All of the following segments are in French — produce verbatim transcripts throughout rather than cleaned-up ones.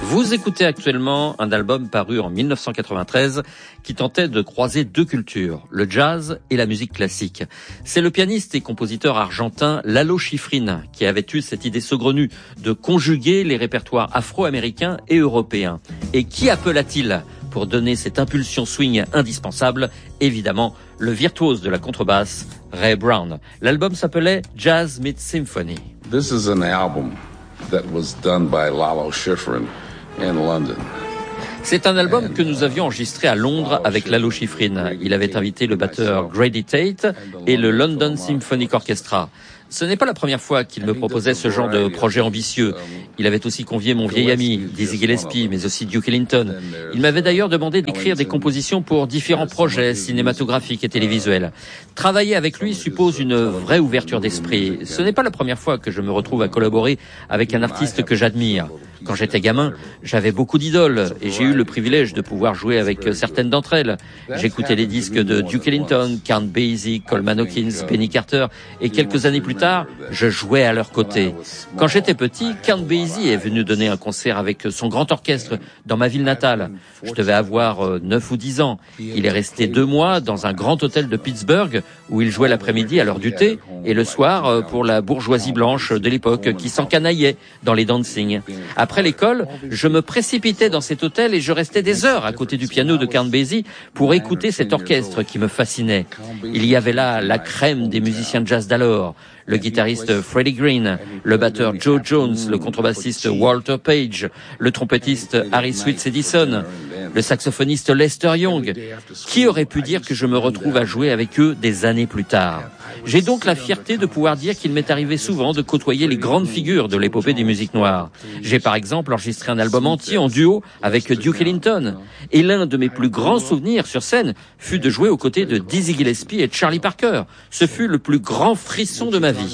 Vous écoutez actuellement un album paru en dix-neuf cent quatre-vingt-treize qui tentait de croiser deux cultures, le jazz et la musique classique. C'est le pianiste et compositeur argentin Lalo Schifrin qui avait eu cette idée saugrenue de conjuguer les répertoires afro-américains et européens. Et qui appela-t-il pour donner cette impulsion swing indispensable? Évidemment, le virtuose de la contrebasse, Ray Brown. L'album s'appelait Jazz Meets Symphony. This is an album that was done by Lalo Schifrin in London. C'est un album que nous avions enregistré à Londres avec Lalo Schifrin. Il avait invité le batteur Grady Tate et le London Symphonic Orchestra. Ce n'est pas la première fois qu'il me proposait ce genre de projet ambitieux. Il avait aussi convié mon vieil ami, Dizzy Gillespie, mais aussi Duke Ellington. Il m'avait d'ailleurs demandé d'écrire des compositions pour différents projets cinématographiques et télévisuels. Travailler avec lui suppose une vraie ouverture d'esprit. Ce n'est pas la première fois que je me retrouve à collaborer avec un artiste que j'admire. Quand j'étais gamin, j'avais beaucoup d'idoles et j'ai eu le privilège de pouvoir jouer avec certaines d'entre elles. J'écoutais les disques de Duke Ellington, Count Basie, Coleman Hawkins, Benny Carter et quelques années plus tard, je jouais à leur côté. Quand j'étais petit, Count Basie est venu donner un concert avec son grand orchestre dans ma ville natale. Je devais avoir neuf ou dix ans. Il est resté deux mois dans un grand hôtel de Pittsburgh où il jouait l'après-midi à l'heure du thé et le soir pour la bourgeoisie blanche de l'époque qui s'encanaillait dans les dancing. Après l'école, je me précipitais dans cet hôtel et je restais des heures à côté du piano de Count Basie pour écouter cet orchestre qui me fascinait. Il y avait là la crème des musiciens de jazz d'alors. Le guitariste Freddie Green, le batteur Joe Jones, le contrebassiste Walter Page, le trompettiste Harry Sweets Edison, le saxophoniste Lester Young. Qui aurait pu dire que je me retrouve à jouer avec eux des années plus tard? J'ai donc la fierté de pouvoir dire qu'il m'est arrivé souvent de côtoyer les grandes figures de l'épopée des musiques noires. J'ai par exemple enregistré un album entier en duo avec Duke Ellington. Et l'un de mes plus grands souvenirs sur scène fut de jouer aux côtés de Dizzy Gillespie et Charlie Parker. Ce fut le plus grand frisson de ma vie.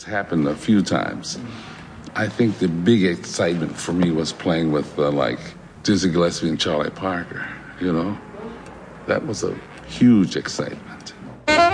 I think the big excitement for me was playing with uh, like Dizzy Gillespie and Charlie Parker, you know? That was a huge excitement.